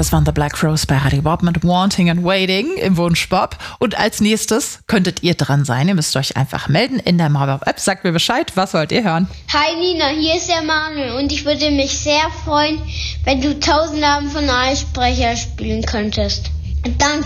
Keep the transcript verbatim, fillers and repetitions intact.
Das waren The Black Rose bei Radio Bob mit Wanting and Waiting im Wunsch Bob. Und als nächstes könntet ihr dran sein. Ihr müsst euch einfach melden in der MyBob-App. Sagt mir Bescheid, was wollt ihr hören? Hi Nina, hier ist der Manuel und ich würde mich sehr freuen, wenn du tausend Namen von Eisbrecher spielen könntest. Danke.